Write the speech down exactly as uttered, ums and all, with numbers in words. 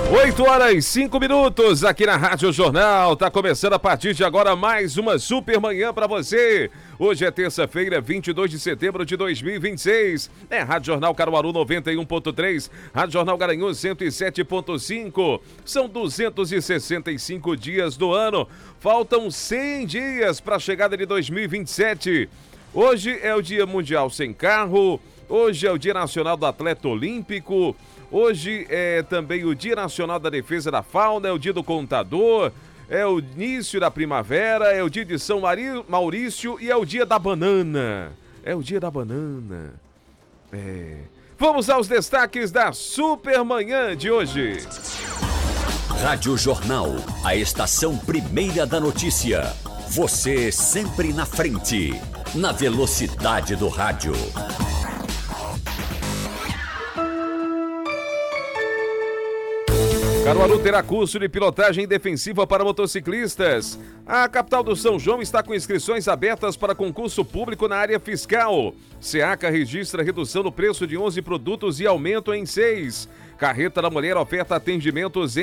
oito horas e cinco minutos aqui na Rádio Jornal. Tá começando a partir de agora mais uma super manhã para você. Hoje é terça-feira, vinte e dois de setembro de dois mil e vinte e seis. É Rádio Jornal Caruaru noventa e um ponto três, Rádio Jornal Garanhuns cento e sete ponto cinco. São duzentos e sessenta e cinco dias do ano. Faltam cem dias para a chegada de dois mil e vinte e sete. Hoje é o Dia Mundial Sem Carro. Hoje é o Dia Nacional do Atleta Olímpico. Hoje é também o Dia Nacional da Defesa da Fauna, é o Dia do Contador, é o início da primavera, é o Dia de São Maurício e é o Dia da Banana. É o Dia da Banana. É. Vamos aos destaques da Super Manhã de hoje. Rádio Jornal, a estação primeira da notícia. Você sempre na frente, na velocidade do rádio. Caruaru terá curso de pilotagem defensiva para motociclistas. A capital do São João está com inscrições abertas para concurso público na área fiscal. SEACA registra redução no preço de onze produtos e aumento em seis. Carreta da Mulher oferta atendimentos em